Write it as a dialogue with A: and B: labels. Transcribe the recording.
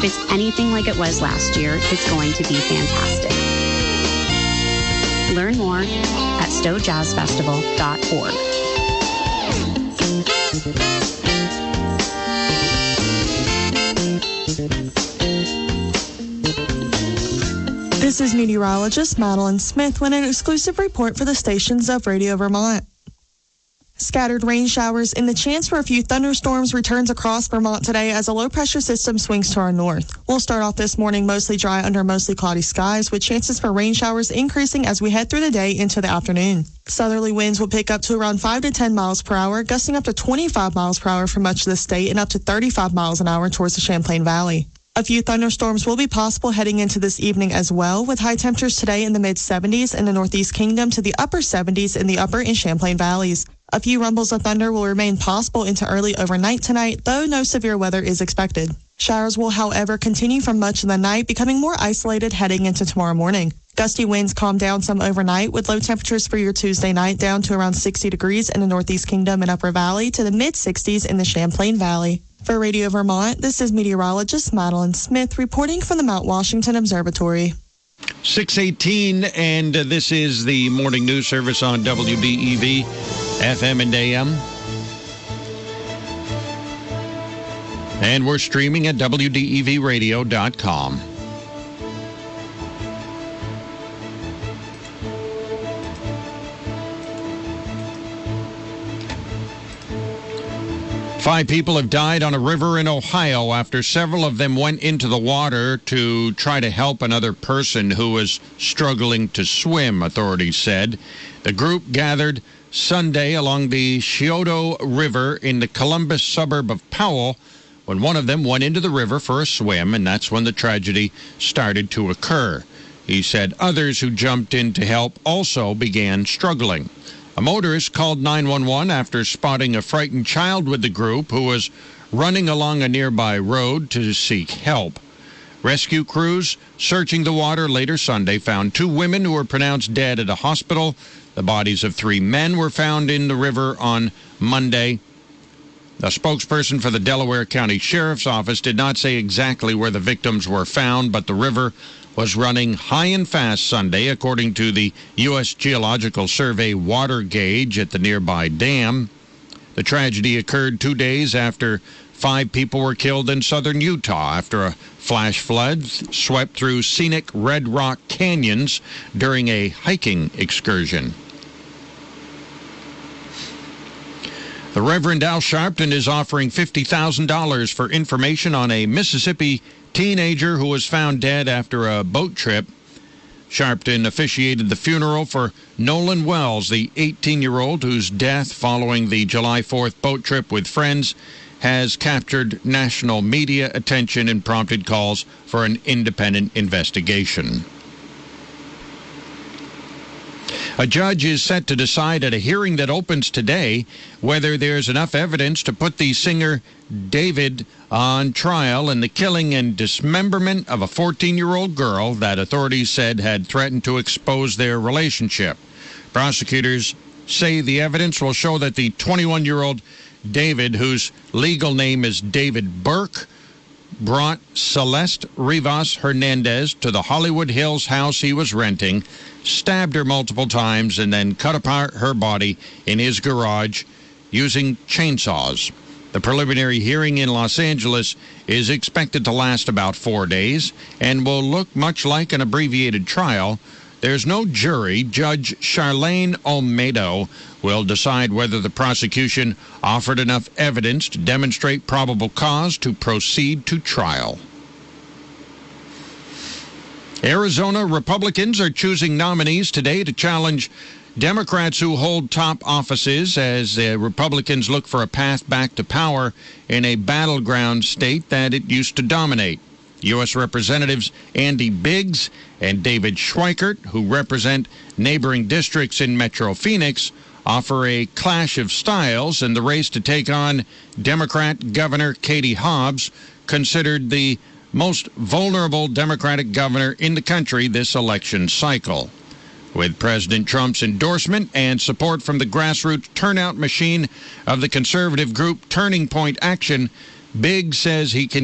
A: If it's anything like it was last year, it's going to be fantastic. Learn more at StowJazzFestival.org.
B: This is meteorologist Madeline Smith with an exclusive report for the stations of Radio Vermont. Scattered rain showers and the chance for a few thunderstorms returns across Vermont today as a low-pressure system swings to our north. We'll start off this morning mostly dry under mostly cloudy skies, with chances for rain showers increasing as we head through the day into the afternoon. Southerly winds will pick up to around 5 to 10 miles per hour, gusting up to 25 miles per hour for much of the state and up to 35 miles an hour towards the Champlain Valley. A few thunderstorms will be possible heading into this evening as well, with high temperatures today in the mid-70s in the Northeast Kingdom to the upper 70s in the upper and Champlain valleys. A few rumbles of thunder will remain possible into early overnight tonight, though no severe weather is expected. Showers will, however, continue for much of the night, becoming more isolated heading into tomorrow morning. Gusty winds calm down some overnight, with low temperatures for your Tuesday night down to around 60 degrees in the Northeast Kingdom and Upper Valley to the mid-60s in the Champlain Valley. For Radio Vermont, this is meteorologist Madeline Smith reporting from the Mount Washington Observatory.
C: 6:18, and this is the morning news service on WDEV, FM and AM. And we're streaming at WDEVradio.com. Five people have died on a river in Ohio after several of them went into the water to try to help another person who was struggling to swim, authorities said. The group gathered Sunday along the Scioto River in the Columbus suburb of Powell when one of them went into the river for a swim, and that's when the tragedy started to occur. He said others who jumped in to help also began struggling. A motorist called 911 after spotting a frightened child with the group who was running along a nearby road to seek help. Rescue crews searching the water later Sunday found two women who were pronounced dead at a hospital. The bodies of three men were found in the river on Monday. The spokesperson for the Delaware County Sheriff's Office did not say exactly where the victims were found, but the river was running high and fast Sunday, according to the U.S. Geological Survey water gauge at the nearby dam. The tragedy occurred 2 days after 5 people were killed in southern Utah after a flash flood swept through scenic Red Rock canyons during a hiking excursion. The Reverend Al Sharpton is offering $50,000 for information on a Mississippi teenager who was found dead after a boat trip. Sharpton officiated the funeral for Nolan Wells, the 18-year-old whose death following the July 4th boat trip with friends has captured national media attention and prompted calls for an independent investigation. A judge is set to decide at a hearing that opens today whether there's enough evidence to put the singer David on trial in the killing and dismemberment of a 14-year-old girl that authorities said had threatened to expose their relationship. Prosecutors say the evidence will show that the 21-year-old David, whose legal name is David Burke, brought Celeste Rivas Hernandez to the Hollywood Hills house he was renting, stabbed her multiple times, and then cut apart her body in his garage using chainsaws. The preliminary hearing in Los Angeles is expected to last about 4 days and will look much like an abbreviated trial. There's no jury. Judge Charlene Olmedo will decide whether the prosecution offered enough evidence to demonstrate probable cause to proceed to trial. Arizona Republicans are choosing nominees today to challenge Democrats who hold top offices as Republicans look for a path back to power in a battleground state that it used to dominate. U.S. Representatives Andy Biggs and David Schweikert, who represent neighboring districts in Metro Phoenix, offer a clash of styles in the race to take on Democrat Governor Katie Hobbs, considered the most vulnerable Democratic governor in the country this election cycle. With President Trump's endorsement and support from the grassroots turnout machine of the conservative group Turning Point Action, Biggs says he can